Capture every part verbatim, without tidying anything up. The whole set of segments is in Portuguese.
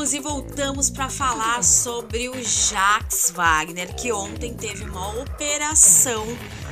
Voltamos e voltamos para falar sobre o Jacques Wagner, que ontem teve uma operação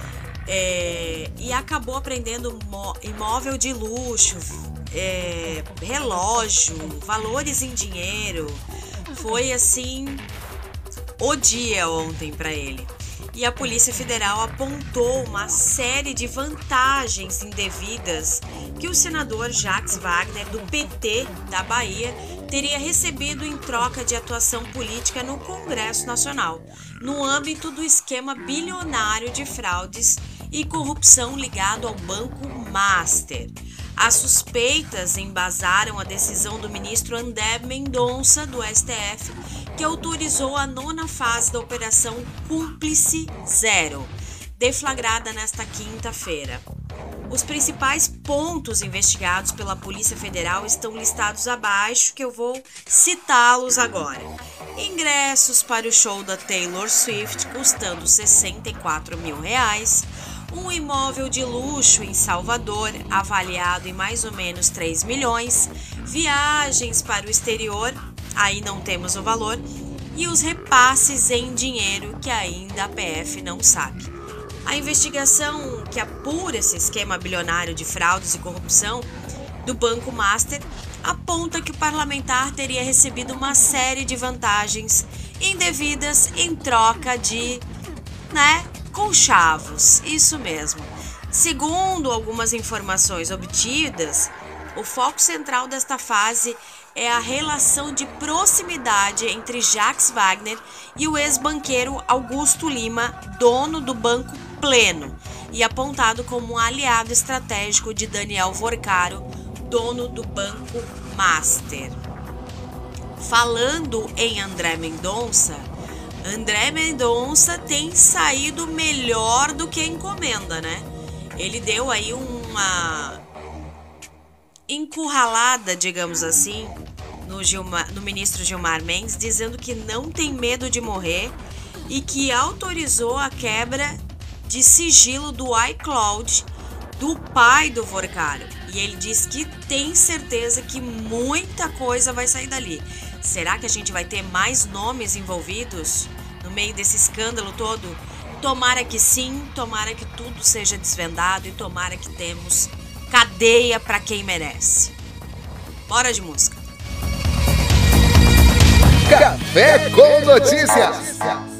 é, e acabou apreendendo imóvel de luxo, é, relógio, valores em dinheiro. Foi assim o dia ontem para ele. E a Polícia Federal apontou uma série de vantagens indevidas que o senador Jacques Wagner, do P T da Bahia, teria recebido em troca de atuação política no Congresso Nacional, no âmbito do esquema bilionário de fraudes e corrupção ligado ao Banco Master. As suspeitas embasaram a decisão do ministro André Mendonça, do S T F, que autorizou a nona fase da Operação Cúmplice Zero, deflagrada nesta quinta-feira. Os principais pontos investigados pela Polícia Federal estão listados abaixo, que eu vou citá-los agora. Ingressos para o show da Taylor Swift custando sessenta e quatro mil reais, um imóvel de luxo em Salvador avaliado em mais ou menos três milhões, viagens para o exterior, aí não temos o valor, e os repasses em dinheiro que ainda a P F não sabe. A investigação que apura esse esquema bilionário de fraudes e corrupção do Banco Master aponta que o parlamentar teria recebido uma série de vantagens indevidas em troca de, né, conchavos, isso mesmo. Segundo algumas informações obtidas, o foco central desta fase é a relação de proximidade entre Jacques Wagner e o ex-banqueiro Augusto Lima, dono do Banco Pleno, e apontado como um aliado estratégico de Daniel Vorcaro, dono do Banco Master. Falando em André Mendonça, André Mendonça tem saído melhor do que a encomenda, né? Ele deu aí uma encurralada, digamos assim, no, Gilmar, no ministro Gilmar Mendes, dizendo que não tem medo de morrer e que autorizou a quebra de sigilo do iCloud do pai do Vorcaro. E ele diz que tem certeza que muita coisa vai sair dali. Será que a gente vai ter mais nomes envolvidos no meio desse escândalo todo? Tomara que sim, tomara que tudo seja desvendado e tomara que temos cadeia para quem merece. Bora de música. Café com Notícias.